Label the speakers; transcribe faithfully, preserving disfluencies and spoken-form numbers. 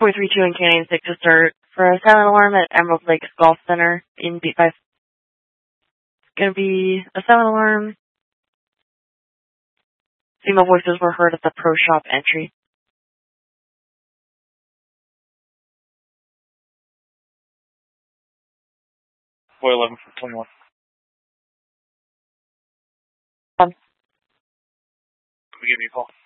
Speaker 1: four three two and Canyon six to start for a silent alarm at Emerald Lakes Golf Center in B five. It's going to be a silent alarm. Female voices were heard at the pro shop entry.
Speaker 2: four eleven for twenty-one.
Speaker 1: Um,
Speaker 2: Can we give you a call?